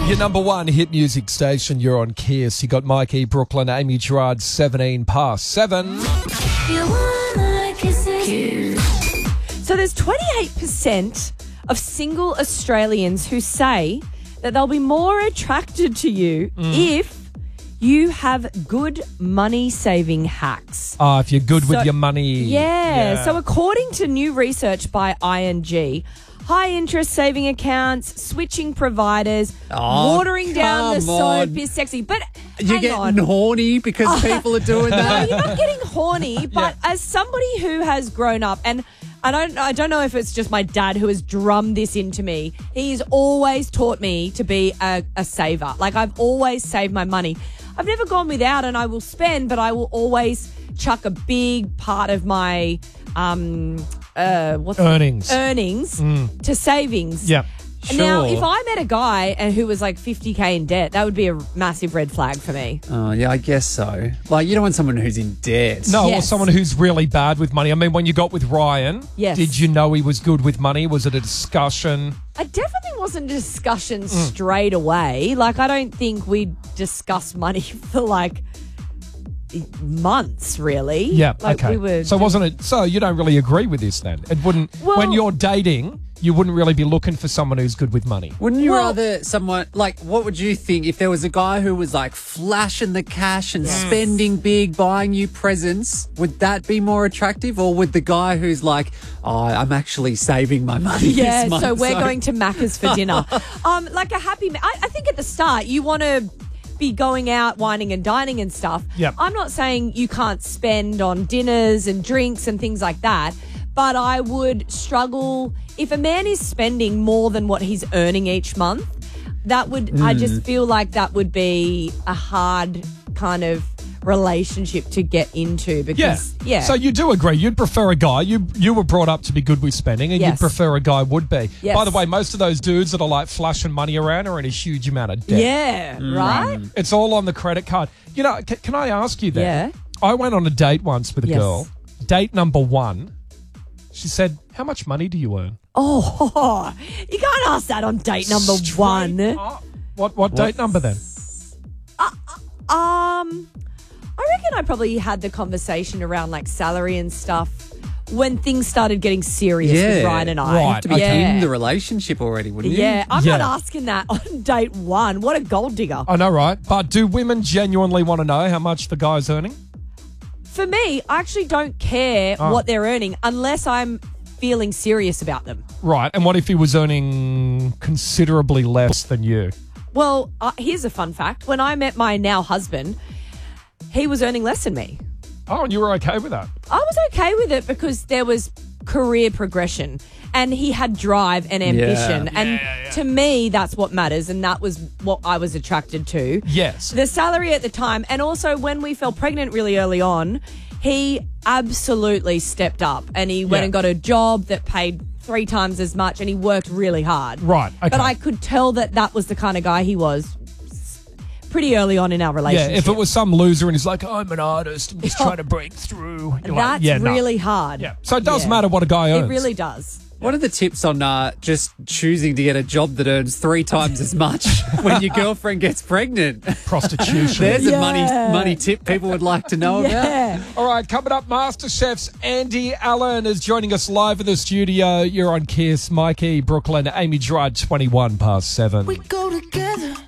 Your number one hit music station, you're on Kiss. You got Mikey, Brooklyn, Amy Gerard, 17 past 7. So there's 28% of single Australians who say that they'll be more attracted to you if you have good money-saving hacks. Oh, if you're good with your money. Yeah. So according to new research by ING, high-interest saving accounts, switching providers, watering down the soap is sexy. But You're getting horny because people are doing that? No, you're not getting horny, but as somebody who has grown up, and I don't know if it's just my dad who has drummed this into me. He's always taught me to be a saver. Like, I've always saved my money. I've never gone without, and I will spend, but I will always chuck a big part of my earnings to savings. Yeah. Now, if I met a guy who was like 50K in debt, that would be a massive red flag for me. Oh, yeah, I guess so. Like, you don't want someone who's in debt. No, Yes. or someone who's really bad with money. I mean, when you got with Ryan, Yes. did you know he was good with money? Was it a discussion? I definitely wasn't a discussion straight away. Like, I don't think we'd discuss money for like months, really. Yeah, like okay. We were so wasn't it? So you don't really agree with this then? It wouldn't. Well- when you're dating, you wouldn't really be looking for someone who's good with money. Wouldn't you Well- rather someone, like, what would you think if there was a guy who was, like, flashing the cash and spending big, buying you presents? Would that be more attractive? Or would the guy who's like, oh, I'm actually saving my money Yeah, this month? so we're going to Macca's for dinner. Like a happy... I think at the start, you want to be going out, wining and dining and stuff. Yep. I'm not saying you can't spend on dinners and drinks and things like that, but I would struggle... If a man is spending more than what he's earning each month, that would... I just feel like that would be a hard kind of relationship to get into because... Yeah. So you do agree. You'd prefer a guy. You were brought up to be good with spending, and you'd Yes. prefer a guy would be. Yes. By the way, most of those dudes that are like flashing money around are in a huge amount of debt. Yeah, right? It's all on the credit card. You know, can I ask you that? Yeah. I went on a date once with a Yes. girl. Date number one. She said, "How much money do you earn?" Oh, you can't ask that on date number Straight one. up. What date number then? I reckon I probably had the conversation around like salary and stuff when things started getting serious with Ryan and I. Right, You have to be okay. in the relationship already, wouldn't you? Yeah, I'm Yeah. not asking that on date one. What a gold digger. I know, right? But do women genuinely want to know how much the guy's earning? For me, I actually don't care what they're earning unless I'm feeling serious about them. Right. And what if he was earning considerably less than you? Well, here's a fun fact. When I met my now husband, he was earning less than me. Oh, and you were okay with that? I was okay with it because there was career progression and he had drive and ambition. And to me, that's what matters. And that was what I was attracted to. Yes. The salary at the time. And also when we fell pregnant really early on, he absolutely stepped up and he went and got a job that paid 3 times as much and he worked really hard. Right, okay. But I could tell that was the kind of guy he was pretty early on in our relationship. Yeah, if it was some loser and he's like, I'm an artist, I'm just trying to break through. You're like, that's yeah, no. really hard. Yeah. So it does Yeah. matter what a guy earns. It really does. What are the tips on just choosing to get a job that earns 3 times as much when your girlfriend gets pregnant? Prostitution. There's a money tip people would like to know about. Yeah. All right, coming up, MasterChef's Andy Allen is joining us live in the studio. You're on Kiss. Mikey, Brooklyn, Amy Gerard, 21 past 7. We go together.